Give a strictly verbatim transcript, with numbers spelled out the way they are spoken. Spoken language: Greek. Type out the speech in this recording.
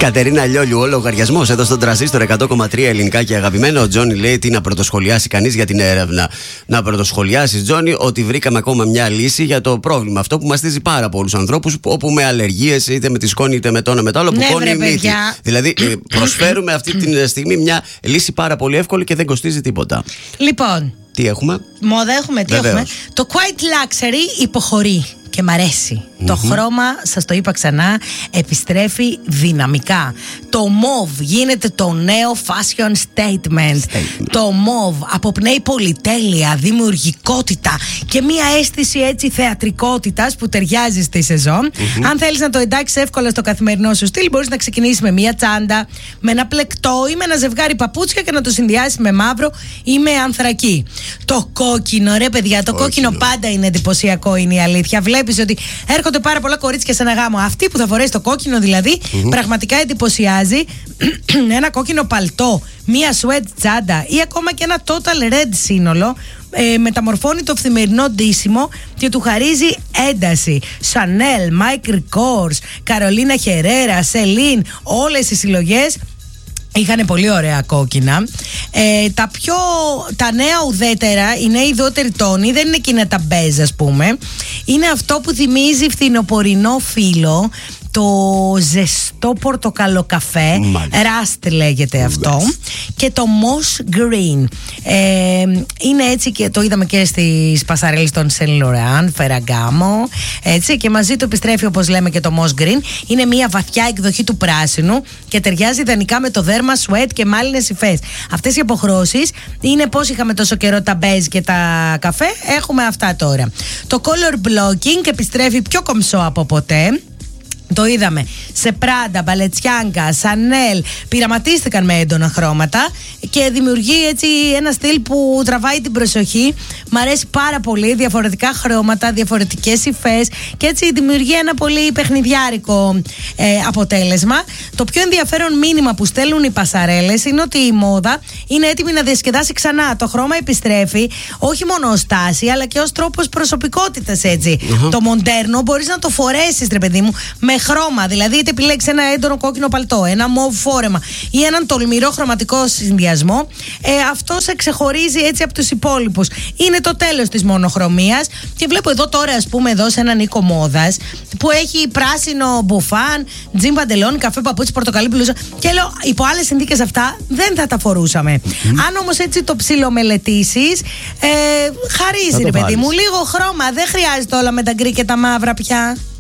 Κατερίνα Λιόλιου, ο λογαριασμός εδώ στον Τρανζίστορ εκατό κόμμα τρία ελληνικά και αγαπημένο. Ο Τζόνι λέει τι να πρωτοσχολιάσει κανείς για την έρευνα. Να πρωτοσχολιάσει, Τζόνι, ότι βρήκαμε ακόμα μια λύση για το πρόβλημα αυτό που μαστίζει πάρα πολλούς ανθρώπους, όπου με αλλεργίες, είτε με τη σκόνη, είτε με το ένα με το άλλο, που Ναι, κόνει η βρε, μύτη. παιδιά. Δηλαδή, ε, προσφέρουμε αυτή τη στιγμή μια λύση πάρα πολύ εύκολη και δεν κοστίζει τίποτα. Λοιπόν, Τι έχουμε? μόδα έχουμε, τι Βεβαίως. έχουμε. Το Quiet Luxury υποχωρεί και μ' αρέσει. Mm-hmm. Το χρώμα, σας το είπα ξανά, επιστρέφει δυναμικά. Το μοβ γίνεται το νέο fashion statement. statement. Το μοβ αποπνέει πολυτέλεια, δημιουργικότητα και μία αίσθηση έτσι θεατρικότητας που ταιριάζει στη σεζόν. Mm-hmm. Αν θέλεις να το εντάξεις εύκολα στο καθημερινό σου στυλ, μπορείς να ξεκινήσεις με μία τσάντα, με ένα πλεκτό ή με ένα ζευγάρι παπούτσια και να το συνδυάσεις με μαύρο ή με ανθρακί. Το κόκκινο, ρε παιδιά, το κόκκινο, κόκκινο πάντα είναι εντυπωσιακό, είναι η αλήθεια. Βλέπεις ότι έρχονται πάρα πολλά κορίτσια σε ένα γάμο. Αυτή που θα φορέσει το κόκκινο δηλαδή, mm-hmm. πραγματικά εντυπωσιάζει. Ένα κόκκινο παλτό, μία sweat τσάντα ή ακόμα και ένα total red σύνολο. Ε, μεταμορφώνει το φθημερινό ντύσιμο και του χαρίζει ένταση. Chanel, Michael Kors, Carolina Herrera, Celine, όλες οι συλλογές είχαν πολύ ωραία κόκκινα. Ε, τα πιο, τα νέα ουδέτερα, οι νέοι ουδέτεροι τόνοι δεν είναι εκείνα τα μπέζ, ας πούμε. Είναι αυτό που θυμίζει φθινοπορεινό φύλλο, το ζεστό πορτοκαλοκαφέ. Rust λέγεται αυτό. Και το moss green. Ε, είναι έτσι και το είδαμε και στις πασαρέλες των Saint Laurent, Ferragamo. Έτσι, και μαζί του επιστρέφει, όπως λέμε, και το moss green. Είναι μια βαθιά εκδοχή του πράσινου και ταιριάζει ιδανικά με το δέρμα, σουέτ και μάλινες υφές. Αυτές οι αποχρώσεις είναι πώς είχαμε τόσο καιρό τα μπέζ και τα καφέ. Έχουμε αυτά τώρα. Το color blocking επιστρέφει πιο κομψό από ποτέ. Το είδαμε σε Prada, Balenciaga, Chanel. Πειραματίστηκαν με έντονα χρώματα και δημιουργεί έτσι ένα στυλ που τραβάει την προσοχή. Μ' αρέσει πάρα πολύ. Διαφορετικά χρώματα, διαφορετικές υφές και έτσι δημιουργεί ένα πολύ παιχνιδιάρικο ε, αποτέλεσμα. Το πιο ενδιαφέρον μήνυμα που στέλνουν οι πασαρέλες είναι ότι η μόδα είναι έτοιμη να διασκεδάσει ξανά. Το χρώμα επιστρέφει όχι μόνο ως τάση, αλλά και ως τρόπος προσωπικότητας, έτσι. Uh-huh. Το μοντέρνο μπορείς να το φορέσεις, ρε παιδί μου, με χρώμα. Δηλαδή, είτε επιλέξεις ένα έντονο κόκκινο παλτό, ένα μοβ φόρεμα ή έναν τολμηρό χρωματικό συνδυασμό, ε, αυτό σε ξεχωρίζει έτσι από τους υπόλοιπους. Είναι το τέλος της μονοχρωμίας. Και βλέπω εδώ τώρα, ας πούμε, εδώ σε έναν οίκο μόδας που έχει πράσινο μπουφάν, τζιν παντελόνι, καφέ παπούτσι, πορτοκαλί μπλούζα. Και λέω, υπό άλλες συνθήκες αυτά δεν θα τα φορούσαμε. Mm-hmm. Αν όμως έτσι το ψιλομελετήσεις, ε, χαρίζει, ρε παιδί μου, λίγο χρώμα. Δεν χρειάζεται όλα με τα γκρι και τα μαύρα πια.